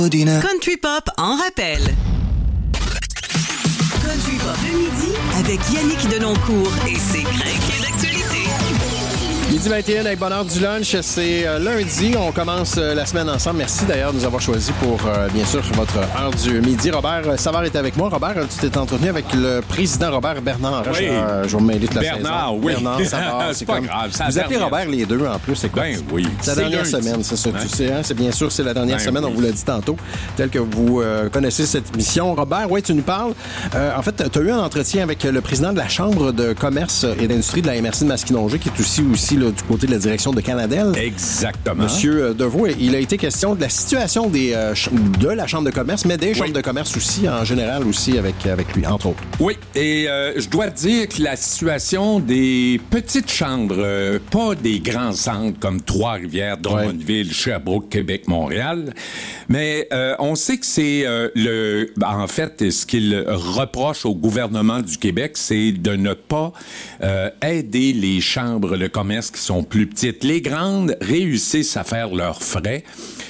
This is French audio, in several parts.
Country Pop en rappel. Country Pop le midi avec Yannick Denoncourt et ses crinqués d'actualité. Midi 21 avec bonheur du lunch, c'est lundi, on commence la semaine ensemble. Merci d'ailleurs de nous avoir choisis pour, bien sûr, votre heure du midi. Robert Savard est avec moi. Robert, tu t'es entretenu avec le président Robert Bernard. Oui. Je vais me mêler de la Bernard, saison. oui. Bernard Savard, c'est pas comme... grave. Vous appelez Robert les deux en plus, c'est quoi? Ben oui. C'est la dernière semaine, c'est ça. Hein? Tu sais, hein? C'est bien sûr, c'est la dernière semaine, oui. on vous l'a dit tantôt, tel que vous connaissez cette mission. Robert, oui, tu nous parles. En fait, tu as eu un entretien avec le président de la Chambre de commerce et d'industrie de la MRC de Masquinongé, qui est aussi là, du côté de la direction de Canadel. Exactement. Monsieur Deveau, il a été question de la situation de la Chambre de commerce, mais des chambres de commerce aussi, en général aussi, avec lui, entre autres. Oui, et je dois dire que la situation des petites chambres, pas des grands centres comme Trois-Rivières, Drummondville, Sherbrooke, Québec, Montréal, mais on sait que c'est en fait, ce qu'il reproche au gouvernement du Québec, c'est de ne pas aider les chambres de commerce qui sont plus petites. Les grandes réussissent à faire leurs frais.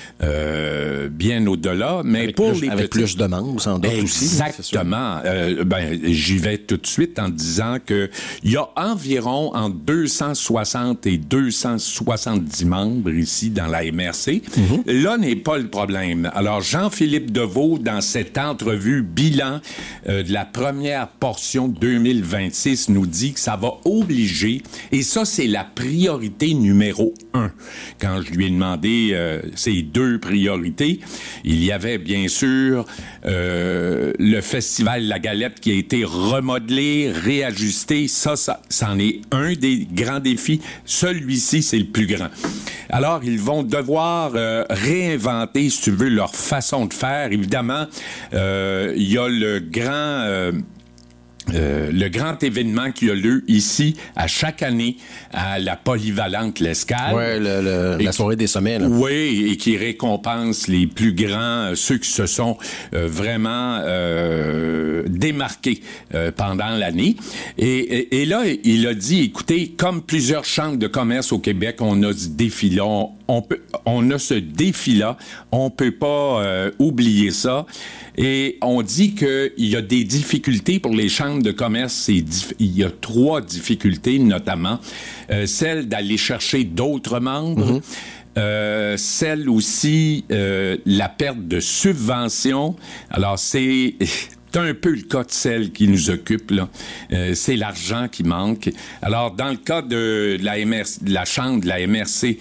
Bien au-delà, mais avec pour plus, les avec petites... plus de demandes, sans doute aussi. Exactement. J'y vais tout de suite en disant que il y a environ entre 260 et 270 membres ici dans la MRC. Mm-hmm. Là n'est pas le problème. Alors, Jean-Philippe Deveau, dans cette entrevue bilan de la première portion 2026, nous dit que ça va obliger, et ça, c'est la priorité numéro 1. Quand je lui ai demandé ces deux priorités, il y avait bien sûr le Festival La Galette qui a été remodelé, réajusté. Ça, c'en est un des grands défis. Celui-ci, c'est le plus grand. Alors, ils vont devoir réinventer, si tu veux, leur façon de faire. Évidemment, il y a le grand événement qui a lieu ici à chaque année à la Polyvalente L'Escale. Oui, la soirée des sommets. Là. Oui, et qui récompense les plus grands, ceux qui se sont vraiment démarqués pendant l'année. Et là, il a dit, écoutez, comme plusieurs chambres de commerce au Québec, on a ce défi-là, on a ce défi-là, on peut pas oublier ça. Et on dit qu'il y a des difficultés pour les chambres de commerce. Il y a 3 difficultés, notamment celle d'aller chercher d'autres membres, celle aussi, la perte de subventions. Alors, c'est un peu le cas de celle qui nous occupe, là. C'est l'argent qui manque. Alors, dans le cas de la Chambre de la MRC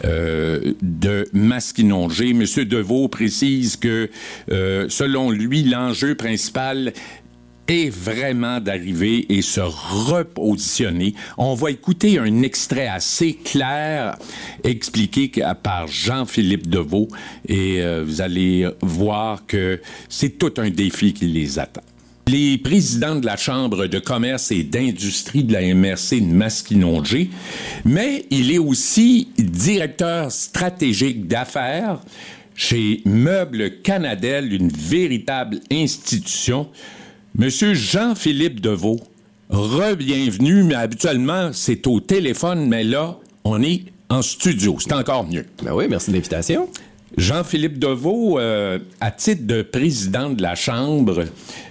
de Masquinongé, M. Deveau précise que, selon lui, l'enjeu principal est vraiment d'arriver et se repositionner. On va écouter un extrait assez clair expliqué par Jean-Philippe Deveau et vous allez voir que c'est tout un défi qui les attend. Les présidents de la Chambre de commerce et d'industrie de la MRC de Masquinongé, mais il est aussi directeur stratégique d'affaires chez Meubles Canadel, une véritable institution. Monsieur Jean-Philippe Deveau, re-bienvenue, mais habituellement, c'est au téléphone, mais là, on est en studio. C'est encore mieux. Ben oui, merci de l'invitation. Jean-Philippe Deveau, à titre de président de la Chambre,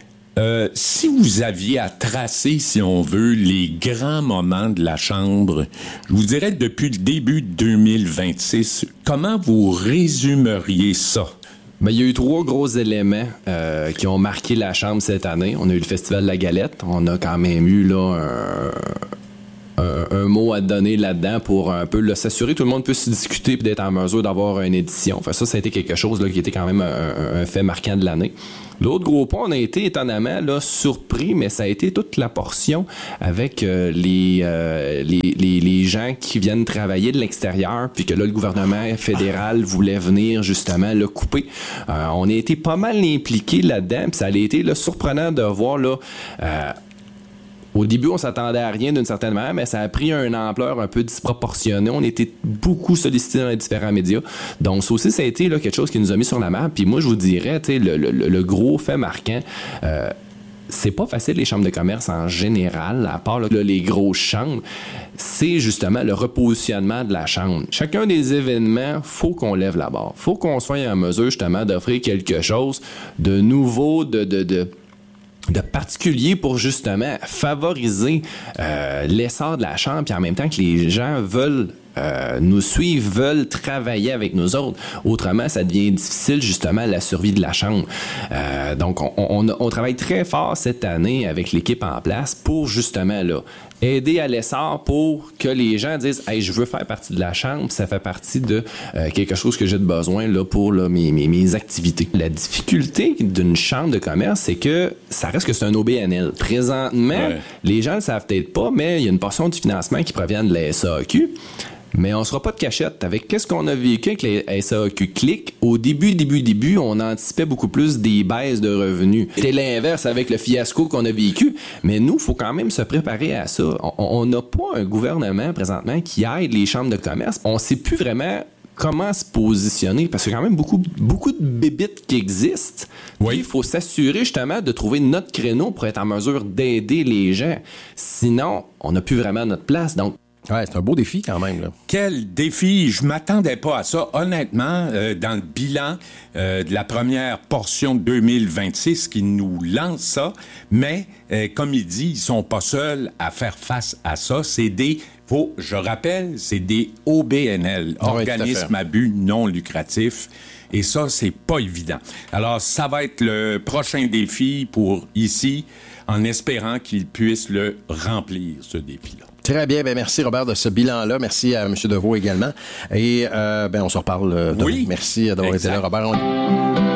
si vous aviez à tracer, si on veut, les grands moments de la Chambre, je vous dirais depuis le début de 2026, comment vous résumeriez ça? Ben, il y a eu 3 gros éléments qui ont marqué la Chambre cette année. On a eu le Festival de la Galette. On a quand même eu là un mot à donner là-dedans pour un peu s'assurer que tout le monde puisse discuter et d'être en mesure d'avoir une édition. Enfin, ça a été quelque chose là, qui était quand même un fait marquant de l'année. L'autre gros point, on a été étonnamment là, surpris, mais ça a été toute la portion avec les gens qui viennent travailler de l'extérieur, puis que là, le gouvernement fédéral voulait venir justement le couper. On a été pas mal impliqués là-dedans, puis ça a été là, surprenant de voir là. Au début, on s'attendait à rien d'une certaine manière, mais ça a pris une ampleur un peu disproportionnée. On était beaucoup sollicités dans les différents médias. Donc, ça aussi, ça a été là, quelque chose qui nous a mis sur la map. Puis moi, je vous dirais, le gros fait marquant, c'est pas facile, les chambres de commerce en général, à part là, les grosses chambres. C'est justement le repositionnement de la chambre. Chacun des événements, faut qu'on lève la barre. Faut qu'on soit en mesure justement d'offrir quelque chose de nouveau, de particulier pour justement favoriser l'essor de la chambre, puis en même temps que les gens veulent nous suivent, veulent travailler avec nous autres. Autrement, ça devient difficile, justement, la survie de la chambre. Donc, on travaille très fort cette année avec l'équipe en place pour, justement, là, aider à l'essor pour que les gens disent « Hey, je veux faire partie de la chambre, ça fait partie de quelque chose que j'ai de besoin là, pour là, mes activités. » La difficulté d'une chambre de commerce, c'est que ça reste que c'est un OBNL. Présentement, les gens ne le savent peut-être pas, mais il y a une portion du financement qui provient de la SAQ. Mais on ne sera pas de cachette. Avec qu'est-ce qu'on a vécu avec les SAQ Clic, au début, on anticipait beaucoup plus des baisses de revenus. C'était l'inverse avec le fiasco qu'on a vécu. Mais nous, il faut quand même se préparer à ça. On n'a pas un gouvernement présentement qui aide les chambres de commerce. On ne sait plus vraiment comment se positionner, parce qu'il y a quand même beaucoup de bébites qui existent. Oui. Il faut s'assurer justement de trouver notre créneau pour être en mesure d'aider les gens. Sinon, on n'a plus vraiment notre place. Donc, ouais, c'est un beau défi quand même, là. Quel défi! Je m'attendais pas à ça. Honnêtement, dans le bilan de la première portion de 2026 qui nous lance ça, mais comme il dit, ils sont pas seuls à faire face à ça. C'est je rappelle, c'est des OBNL, organismes à but non lucratif. Et ça, c'est pas évident. Alors, ça va être le prochain défi pour ici, en espérant qu'ils puissent le remplir, ce défi-là. Très bien. Ben merci, Robert, de ce bilan-là. Merci à M. Deveau également. Et on se reparle demain. Oui. Merci d'avoir été là, Robert.